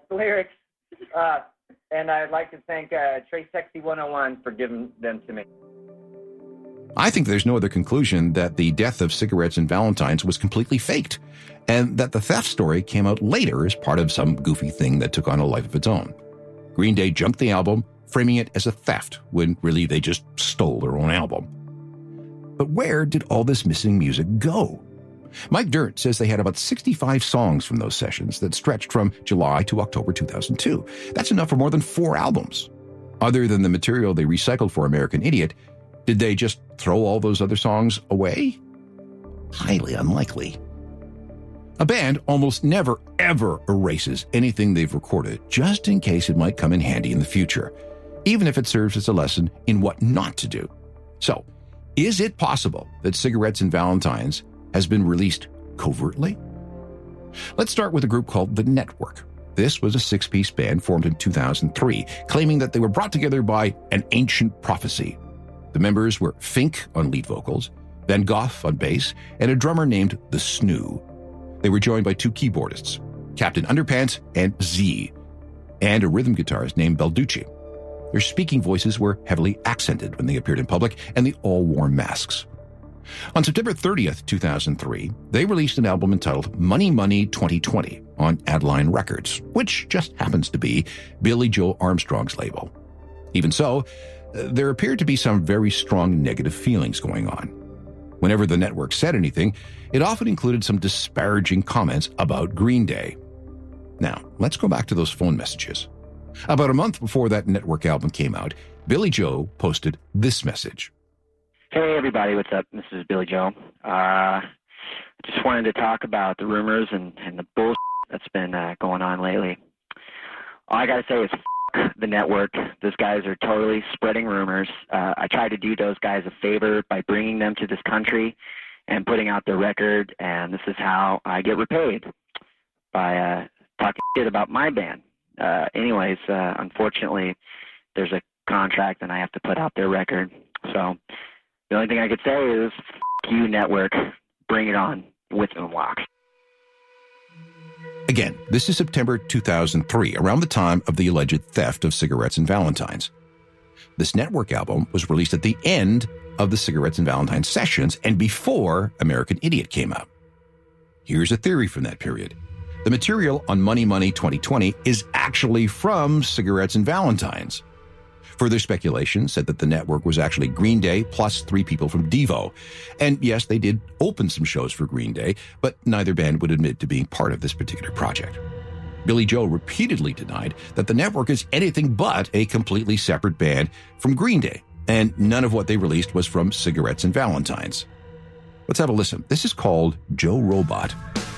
lyrics. And I'd like to thank Trace Sexy 101 for giving them to me. I think there's no other conclusion that the death of Cigarettes and Valentines was completely faked, and that the theft story came out later as part of some goofy thing that took on a life of its own. Green Day junked the album, framing it as a theft, when really they just stole their own album. But where did all this missing music go? Mike Dirnt says they had about 65 songs from those sessions that stretched from July to October 2002. That's enough for more than 4 albums. Other than the material they recycled for American Idiot, did they just throw all those other songs away? Highly unlikely. A band almost never, ever erases anything they've recorded, just in case it might come in handy in the future, even if it serves as a lesson in what not to do. So, is it possible that Cigarettes and Valentines has been released covertly? Let's start with a group called The Network. This was a 6-piece band formed in 2003, claiming that they were brought together by an ancient prophecy. The members were Fink on lead vocals, Van Gogh on bass, and a drummer named The Snoo. They were joined by 2 keyboardists, Captain Underpants and Z, and a rhythm guitarist named Balducci. Their speaking voices were heavily accented when they appeared in public, and they all wore masks. On September 30th, 2003, they released an album entitled Money Money 2020 on Adeline Records, which just happens to be Billy Joe Armstrong's label. Even so, there appeared to be some very strong negative feelings going on. Whenever the network said anything, it often included some disparaging comments about Green Day. Now, let's go back to those phone messages. About a month before that network album came out, Billy Joe posted this message. Hey everybody, what's up? This is Billy Joe. Just wanted to talk about the rumors and the bullshit that's been going on lately. All I gotta say is the network. Those guys are totally spreading rumors. I tried to do those guys a favor by bringing them to this country and putting out their record, and this is how I get repaid, by talking shit about my band. Anyways, unfortunately, there's a contract and I have to put out their record. So the only thing I could say is, f*** you, network. Bring it on with Umlach. Again, this is September 2003, around the time of the alleged theft of Cigarettes and Valentines. This network album was released at the end of the Cigarettes and Valentines sessions and before American Idiot came out. Here's a theory from that period. The material on Money Money 2020 is actually from Cigarettes and Valentines. Further speculation said that the network was actually Green Day plus 3 people from Devo. And yes, they did open some shows for Green Day, but neither band would admit to being part of this particular project. Billy Joe repeatedly denied that the network is anything but a completely separate band from Green Day, and none of what they released was from Cigarettes and Valentines. Let's have a listen. This is called Joe Robot.